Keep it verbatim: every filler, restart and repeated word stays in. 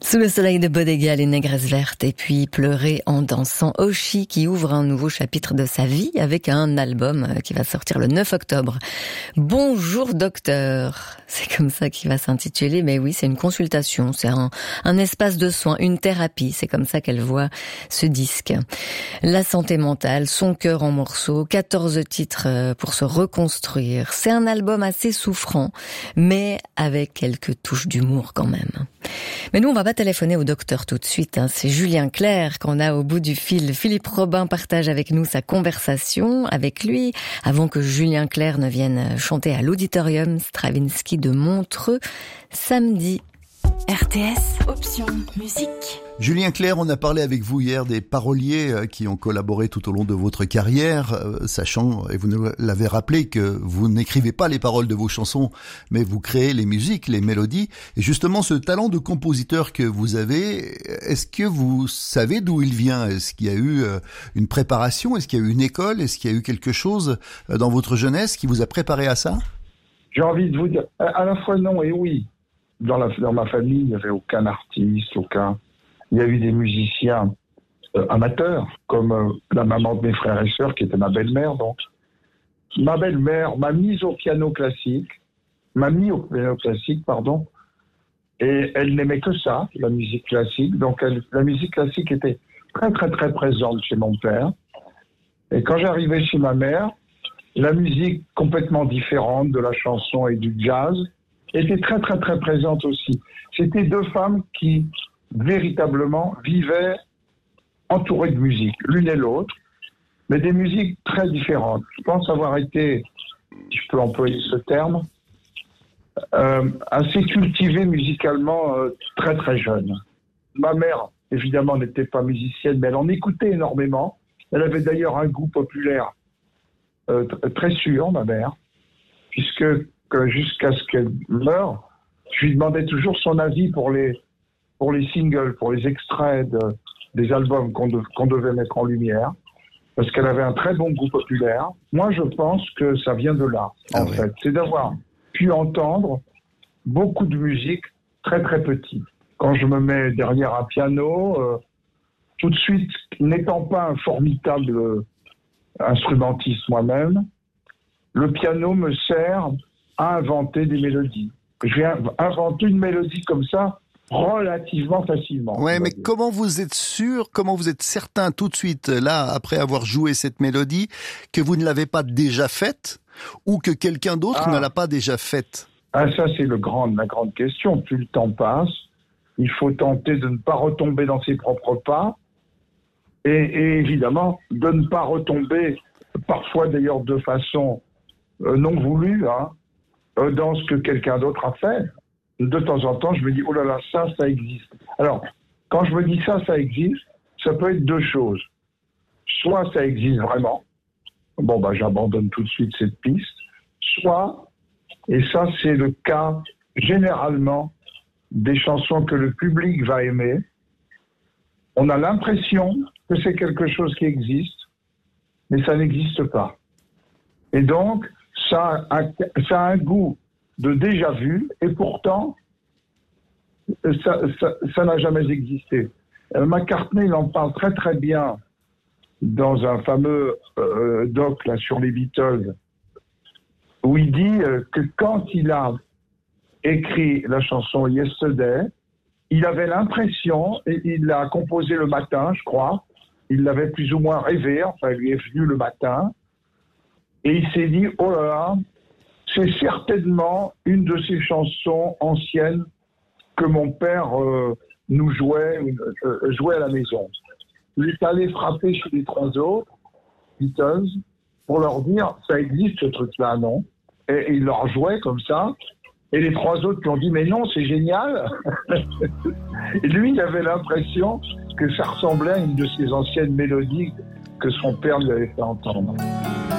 Sous le soleil de Bodega, les négresses vertes, et puis Pleurer en dansant. Oshi qui ouvre un nouveau chapitre de sa vie avec un album qui va sortir le neuf octobre. Bonjour docteur, c'est comme ça qu'il va s'intituler, mais oui, c'est une consultation, c'est un, un espace de soins, une thérapie, c'est comme ça qu'elle voit ce disque. La santé mentale, son cœur en morceaux, quatorze titres pour se reconstruire. C'est un album assez souffrant, mais avec quelques touches d'humour quand même. Mais nous, on va pas téléphoner au docteur tout de suite, hein. C'est Julien Clerc qu'on a au bout du fil. Philippe Robin partage avec nous sa conversation avec lui avant que Julien Clerc ne vienne chanter à l'auditorium Stravinsky de Montreux samedi. R T S, option musique. Julien Clerc, on a parlé avec vous hier des paroliers qui ont collaboré tout au long de votre carrière, sachant, et vous nous l'avez rappelé, que vous n'écrivez pas les paroles de vos chansons, mais vous créez les musiques, les mélodies. Et justement, ce talent de compositeur que vous avez, est-ce que vous savez d'où il vient? Est-ce qu'il y a eu une préparation? Est-ce qu'il y a eu une école? Est-ce qu'il y a eu quelque chose dans votre jeunesse qui vous a préparé à ça? J'ai envie de vous dire, à la fois non et oui. Dans, la, dans ma famille, il n'y avait aucun artiste, aucun... Il y a eu des musiciens euh, amateurs, comme euh, la maman de mes frères et sœurs, qui était ma belle-mère. Donc, ma belle-mère m'a mise au piano classique, m'a mis au piano classique, pardon, et elle n'aimait que ça, la musique classique. Donc, elle, la musique classique était très, très, très présente chez mon père. Et quand j'arrivais chez ma mère, la musique complètement différente de la chanson et du jazz était très, très, très présente aussi. C'était deux femmes qui, véritablement, vivaient entourées de musique, l'une et l'autre, mais des musiques très différentes. Je pense avoir été, si je peux employer ce terme, euh, assez cultivé musicalement euh, très, très jeune. Ma mère, évidemment, n'était pas musicienne, mais elle en écoutait énormément. Elle avait d'ailleurs un goût populaire euh, t- très sûr, ma mère, puisque que jusqu'à ce qu'elle meure, je lui demandais toujours son avis pour les, pour les singles, pour les extraits de, des albums qu'on, de, qu'on devait mettre en lumière, parce qu'elle avait un très bon goût populaire. Moi, je pense que ça vient de là, en ah fait. Oui. C'est d'avoir pu entendre beaucoup de musique très, très petit. Quand je me mets derrière un piano, euh, tout de suite, n'étant pas un formidable euh, instrumentiste moi-même, le piano me sert à inventer des mélodies. Je viens inventer une mélodie comme ça relativement facilement. Ouais, mais dire. Comment vous êtes sûr, comment vous êtes certain tout de suite, là, après avoir joué cette mélodie, que vous ne l'avez pas déjà faite ou que quelqu'un d'autre ah. ne l'a pas déjà faite? Ah, ça, c'est le grand, la grande question. Plus le temps passe, il faut tenter de ne pas retomber dans ses propres pas et, et évidemment, de ne pas retomber, parfois d'ailleurs de façon euh, non voulue, hein, dans ce que quelqu'un d'autre a fait. De temps en temps, je me dis, oh là là, ça, ça existe. Alors, quand je me dis ça, ça existe, ça peut être deux choses. Soit ça existe vraiment, bon, bah, j'abandonne tout de suite cette piste. Soit, et ça, c'est le cas généralement des chansons que le public va aimer, on a l'impression que c'est quelque chose qui existe, mais ça n'existe pas. Et donc, Ça a, ça a un goût de déjà vu, et pourtant, ça, ça, ça n'a jamais existé. Euh, McCartney, il en parle très très bien dans un fameux euh, doc là, sur les Beatles, où il dit euh, que quand il a écrit la chanson Yesterday, il avait l'impression, et il l'a composée le matin, je crois, il l'avait plus ou moins rêvé, enfin, il lui est venu le matin, et il s'est dit, oh là là, c'est certainement une de ces chansons anciennes que mon père euh, nous jouait, euh, jouait à la maison. Il est allé frapper chez les trois autres, Beatles, pour leur dire, ça existe ce truc-là, non? Et, et il leur jouait comme ça. Et les trois autres lui ont dit, mais non, c'est génial. Et lui, il avait l'impression que ça ressemblait à une de ces anciennes mélodies que son père lui avait fait entendre.